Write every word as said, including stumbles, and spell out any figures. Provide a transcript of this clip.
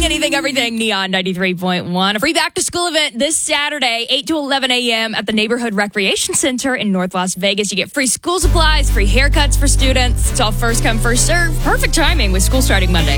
Anything, Everything, Neon ninety-three point one. A free back-to-school event this Saturday, eight to eleven a.m. at the Neighborhood Recreation Center in North Las Vegas. You get free school supplies, free haircuts for students. It's all first come, first serve. Perfect timing with school starting Monday.